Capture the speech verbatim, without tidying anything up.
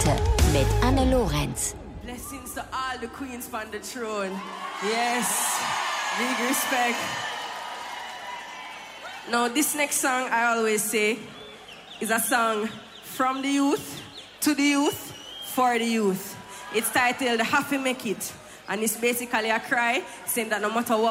heute mit Anne Lorenz. Blessings to all the queens on the throne. Yes, big respect. Now this next song I always say is a song from the youth to the youth for the youth. It's titled Happy Make It, and it's basically a cry saying that no matter what